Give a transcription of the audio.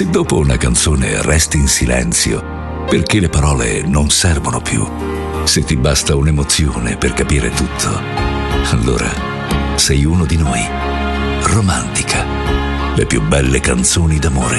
Se dopo una canzone resti in silenzio, perché le parole non servono più, se ti basta un'emozione per capire tutto, allora sei uno di noi. Romantica, le più belle canzoni d'amore.